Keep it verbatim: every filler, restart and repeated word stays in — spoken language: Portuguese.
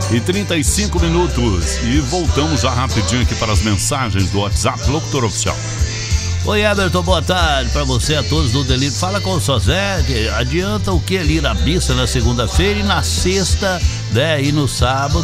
e trinta e cinco minutos. E voltamos já rapidinho aqui para as mensagens do WhatsApp, Locutor Oficial. Oi, Everton, boa tarde para você, a todos do Delírio. Fala com o Sozé, adianta o que ali na missa na segunda-feira e na sexta, né, e no sábado